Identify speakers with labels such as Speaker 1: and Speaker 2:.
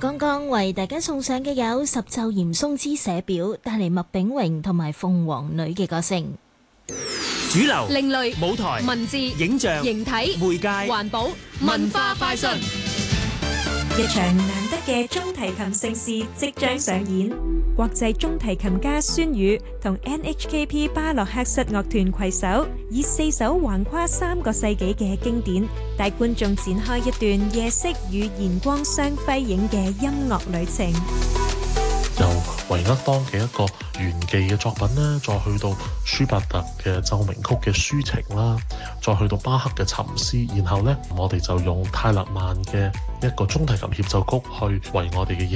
Speaker 1: 剛剛為大家送上嘅有十奏嚴嵩之社表，帶嚟麥炳榮同埋鳳凰女嘅歌聲。
Speaker 2: 主流、
Speaker 3: 另類、
Speaker 2: 舞台、
Speaker 3: 文字、
Speaker 2: 影像、
Speaker 3: 形體、
Speaker 2: 媒介、
Speaker 3: 環保、文化快訊。
Speaker 4: 一場難得嘅中提琴盛事即將上演，國際中提琴家孫宇同 NHKP 巴洛克室樂團攜手，以4首橫跨3個世紀嘅經典，帶觀眾展開一段夜色與燃光相輝映嘅音樂旅程。
Speaker 5: 由維厄當嘅一個圓記嘅作品咧，再去到舒伯特嘅奏鳴曲嘅抒情啦，再去到巴赫嘅沉思，然後呢，我哋就用泰勒曼嘅一個中提琴協奏曲去為我哋嘅